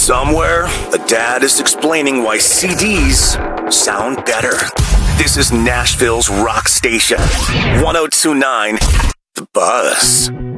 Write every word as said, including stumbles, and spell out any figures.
Somewhere, a dad is explaining why C Ds sound better. This is Nashville's rock station, one oh two point nine The Buzz.